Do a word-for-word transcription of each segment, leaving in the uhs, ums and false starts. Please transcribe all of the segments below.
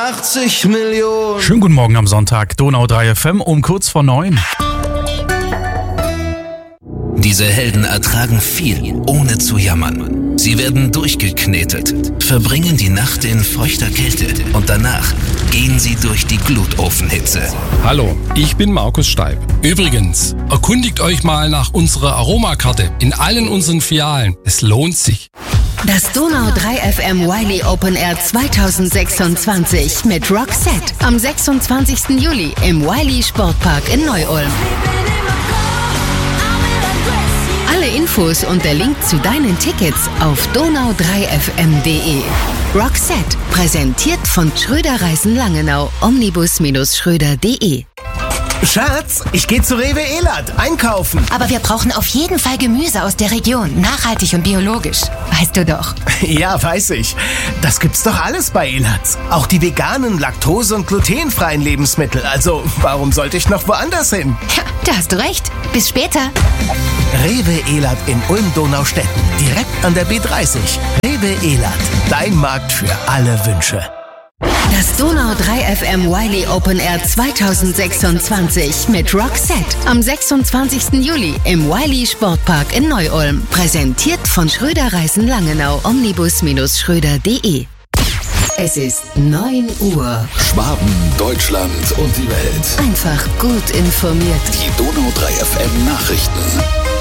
achtzig Millionen. Schönen guten Morgen am Sonntag, Donau drei F M um kurz vor neun. Diese Helden ertragen viel, ohne zu jammern. Sie werden durchgeknetet, verbringen die Nacht in feuchter Kälte und danach gehen sie durch die Glutofenhitze. Hallo, ich bin Markus Steib. Übrigens, erkundigt euch mal nach unserer Aromakarte in allen unseren Filialen. Es lohnt sich. Das Donau drei F M Wiley Open Air zweitausendsechsundzwanzig mit Roxette am sechsundzwanzigsten Juli im Wiley Sportpark in Neu-Ulm. Alle Infos und der Link zu deinen Tickets auf donau drei f m punkt d e. Roxette, präsentiert von Schröder Reisen Langenau, omnibus Schröder punkt d e. Schatz, ich gehe zu Rewe Elad einkaufen. Aber wir brauchen auf jeden Fall Gemüse aus der Region, nachhaltig und biologisch. Weißt du doch. Ja, weiß ich. Das gibt's doch alles bei Elad. Auch die veganen, laktose- und glutenfreien Lebensmittel. Also, warum sollte ich noch woanders hin? Ja, da hast du recht. Bis später. Rewe Elad in Ulm-Donaustetten, direkt an der B dreißig. Rewe Elad, dein Markt für alle Wünsche. Das Donau drei F M Wiley Open Air zweitausendsechsundzwanzig mit Roxette am sechsundzwanzigsten Juli im Wiley Sportpark in Neu-Ulm. Präsentiert von Schröder Reisen Langenau, omnibus Schröder punkt d e. Es ist neun Uhr. Schwaben, Deutschland und die Welt. Einfach gut informiert. Die Donau drei F M Nachrichten.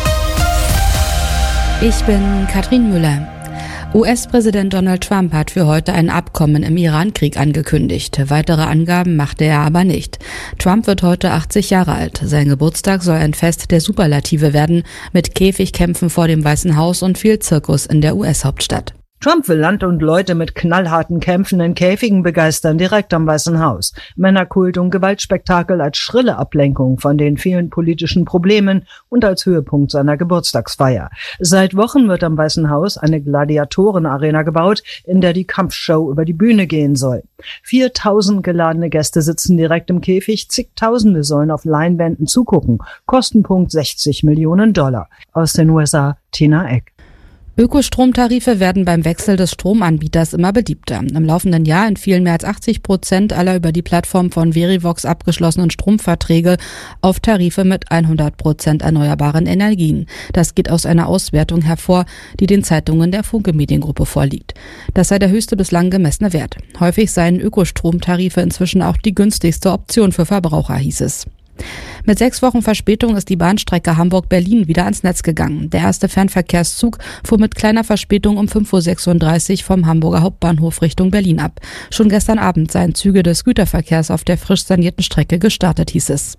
Ich bin Katrin Müller. U S-Präsident Donald Trump hat für heute ein Abkommen im Iran-Krieg angekündigt. Weitere Angaben machte er aber nicht. Trump wird heute achtzig Jahre alt. Sein Geburtstag soll ein Fest der Superlative werden, mit Käfigkämpfen vor dem Weißen Haus und viel Zirkus in der U S-Hauptstadt. Trump will Land und Leute mit knallharten Kämpfen in Käfigen begeistern, direkt am Weißen Haus. Männerkult und Gewaltspektakel als schrille Ablenkung von den vielen politischen Problemen und als Höhepunkt seiner Geburtstagsfeier. Seit Wochen wird am Weißen Haus eine Gladiatorenarena gebaut, in der die Kampfshow über die Bühne gehen soll. viertausend geladene Gäste sitzen direkt im Käfig, zigtausende sollen auf Leinwänden zugucken. Kostenpunkt sechzig Millionen Dollar. Aus den U S A, Tina Eck. Ökostromtarife werden beim Wechsel des Stromanbieters immer beliebter. Im laufenden Jahr entfielen mehr als achtzig Prozent aller über die Plattform von Verivox abgeschlossenen Stromverträge auf Tarife mit hundert Prozent erneuerbaren Energien. Das geht aus einer Auswertung hervor, die den Zeitungen der Funke Mediengruppe vorliegt. Das sei der höchste bislang gemessene Wert. Häufig seien Ökostromtarife inzwischen auch die günstigste Option für Verbraucher, hieß es. Mit sechs Wochen Verspätung ist die Bahnstrecke Hamburg-Berlin wieder ans Netz gegangen. Der erste Fernverkehrszug fuhr mit kleiner Verspätung um fünf Uhr sechsunddreißig vom Hamburger Hauptbahnhof Richtung Berlin ab. Schon gestern Abend seien Züge des Güterverkehrs auf der frisch sanierten Strecke gestartet, hieß es.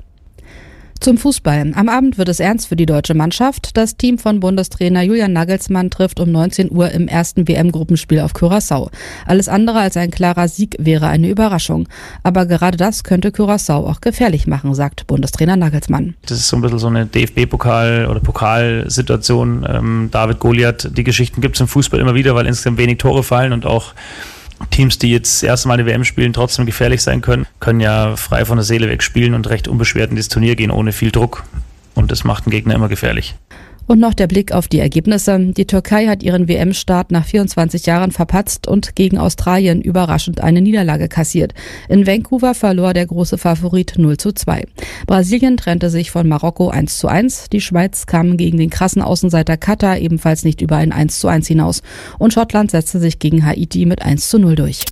Zum Fußball. Am Abend wird es ernst für die deutsche Mannschaft. Das Team von Bundestrainer Julian Nagelsmann trifft um neunzehn Uhr im ersten W M-Gruppenspiel auf Curaçao. Alles andere als ein klarer Sieg wäre eine Überraschung. Aber gerade das könnte Curaçao auch gefährlich machen, sagt Bundestrainer Nagelsmann. Das ist so ein bisschen so eine D F B-Pokal- oder Pokalsituation. Ähm, David Goliath, die Geschichten gibt es im Fußball immer wieder, weil insgesamt wenig Tore fallen und auch Teams, die jetzt das erste Mal eine W M spielen, trotzdem gefährlich sein können, können ja frei von der Seele weg spielen und recht unbeschwert in das Turnier gehen, ohne viel Druck. Und das macht den Gegner immer gefährlich. Und noch der Blick auf die Ergebnisse. Die Türkei hat ihren W M-Start nach vierundzwanzig Jahren verpatzt und gegen Australien überraschend eine Niederlage kassiert. In Vancouver verlor der große Favorit null zu zwei. Brasilien trennte sich von Marokko eins zu eins. Die Schweiz kam gegen den krassen Außenseiter Katar ebenfalls nicht über ein eins zu eins hinaus. Und Schottland setzte sich gegen Haiti mit eins zu null durch.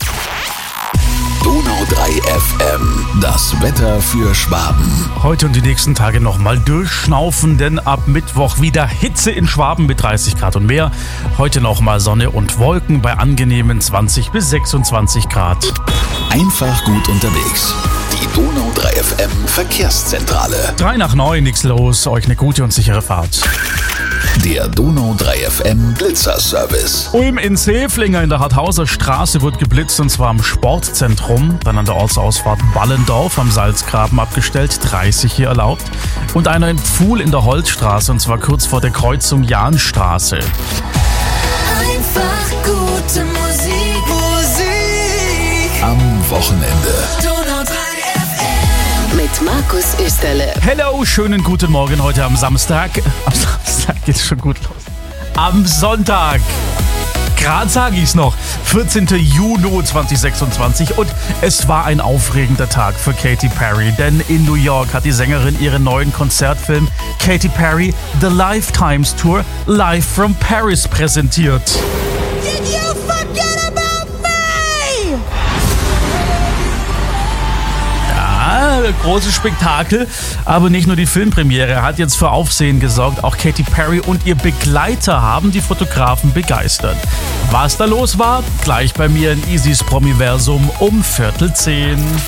Donau drei F M, das Wetter für Schwaben. Heute und die nächsten Tage nochmal durchschnaufen, denn ab Mittwoch wieder Hitze in Schwaben mit dreißig Grad und mehr. Heute nochmal Sonne und Wolken bei angenehmen zwanzig bis sechsundzwanzig Grad. Einfach gut unterwegs. Die Donau drei F M Verkehrszentrale. Drei nach neun, nichts los. Euch eine gute und sichere Fahrt. Der Donau drei F M Blitzerservice. Ulm in Seflinger in der Harthauser Straße wird geblitzt, und zwar am Sportzentrum. Dann an der Ortsausfahrt Ballendorf am Salzgraben abgestellt, dreißig hier erlaubt. Und einer in Pfuhl in der Holzstraße, und zwar kurz vor der Kreuzung Jahnstraße. Einfach gute Musik. Musik. Am Wochenende. Donau drei F M. Mit Markus Österle. Hello, schönen guten Morgen heute am Samstag. Am Samstag geht's schon gut los. Am Sonntag. Gerade sage ich's noch. vierzehnten Juni zweitausendsechsundzwanzig und es war ein aufregender Tag für Katy Perry, denn in New York hat die Sängerin ihren neuen Konzertfilm Katy Perry The Lifetimes Tour live from Paris präsentiert. Did you forget about me? Ja, großes Spektakel, aber nicht nur die Filmpremiere hat jetzt für Aufsehen gesorgt, auch Katy Perry und ihr Begleiter haben die Fotografen begeistert. Was da los war, gleich bei mir in Easys Promiversum um Viertel zehn.